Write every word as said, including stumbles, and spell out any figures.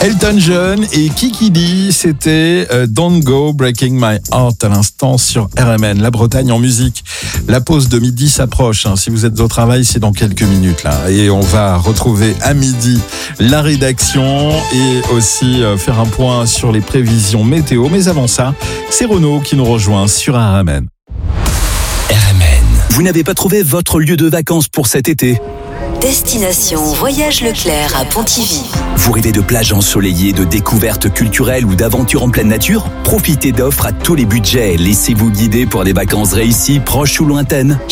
Elton John et Kiki Dee, c'était euh, Don't Go Breaking My Heart à l'instant sur R M N. La Bretagne en musique. La pause de midi s'approche. Hein. Si vous êtes au travail, c'est dans quelques minutes là. Et on va retrouver à midi la rédaction et aussi euh, faire un point sur les prévisions météo. Mais avant ça, c'est Renaud qui nous rejoint sur R M N. R M N. Vous n'avez pas trouvé votre lieu de vacances pour cet été ? Destination Voyage Leclerc à Pontivy. Vous rêvez de plages ensoleillées, de découvertes culturelles ou d'aventures en pleine nature ? Profitez d'offres à tous les budgets. Laissez-vous guider pour des vacances réussies, proches ou lointaines.